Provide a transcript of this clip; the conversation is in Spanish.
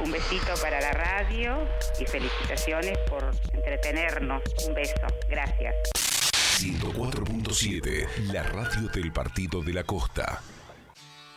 Un besito para la radio y felicitaciones por entretenernos. Un beso. Gracias. 104.7, la radio del Partido de la Costa.